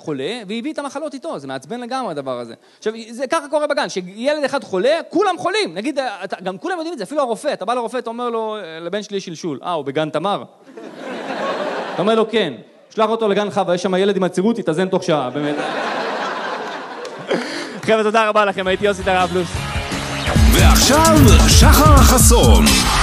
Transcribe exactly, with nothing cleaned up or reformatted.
חולה, והביא את המחלות איתו, זה מעצבן לגמרי הדבר הזה. עכשיו, זה ככה קורה בגן, שילד אחד חולה, כולם חולים, נגיד, גם כולם יודעים את זה, אפילו הרופא, אתה בא לרופא, אתה אומר לו, לבן שלי יש שלשול, אה, הוא בגן תמר? אתה אומר לו, כן, שלח אותו לגן חווה, יש שם ילד עם עצירות, יתאזן תוך שעה, באמת. חבר'ה, תודה רבה לכם, הייתי יוסי תרפלוס. ועכשיו, שחר חסון.